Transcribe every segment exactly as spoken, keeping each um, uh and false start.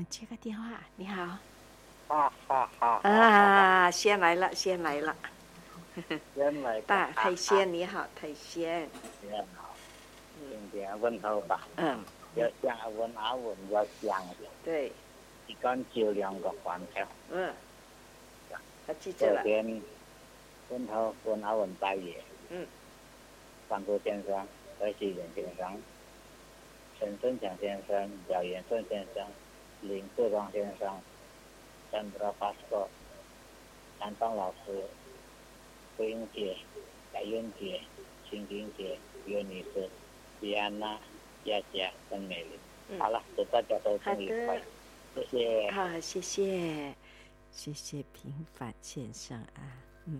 们接个电话。你好。 哈哈哈！ 啊，先来了，先来了。 先来大太仙你好，太仙。 你好，今天问候吧。 嗯。 要像阿文阿文要像的。 对。 一竿就两个环条。 嗯。他记住了。 昨天问候问阿文大爷。 嗯。 范国先生、何其仁先生、陈胜强先生、姚延顺先生、林志光先生、陈德发哥、南方老师、桂英姐、白燕姐、青青姐、袁女士、吉安娜、佳佳跟美玲。嗯、好了，祝大家都生日快乐，谢谢。 好，谢谢，谢谢平凡先生啊，嗯。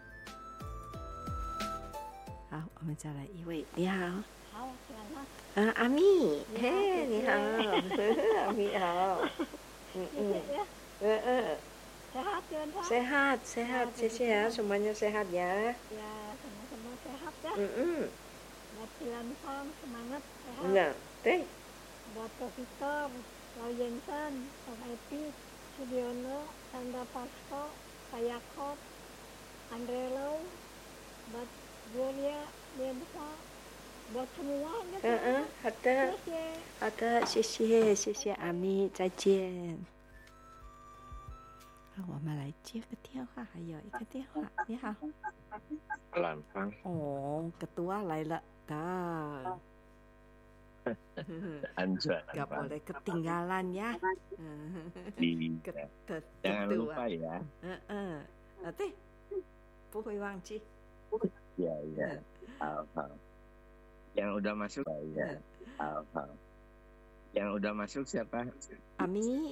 好，我们再来一位，你好。 好，喜欢他。 啊，阿蜜，嘿，你好，阿蜜好。嗯嗯嗯嗯。 Sehat ya, Pak? Sehat, sehat, sehat, semuanya sehat ya. Ya, sama-sama sehat ya. Mm -mm. Buat Cilansang, semangat, sehat. Nah, teh. Buat Pak Victor, Lau Jensen, Pak Epi, Sudiono, Sandra Pasko, Pak Yakob, Andre Lau, buat Julia, dia besar, buat semua gitu. Uh -uh, ada, ada, 谢谢，谢谢阿蜜，再见。我们来接个电话，还有一个电话。你好。 Pelan pelan. Oh, ketua 来了，dah. Gak boleh ketinggalan ya. Jangan lupa ya. Nanti 不会忘记。 Ya ya. 好好。Yang udah masuk ya. 好好。Yang udah masuk siapa? Ami.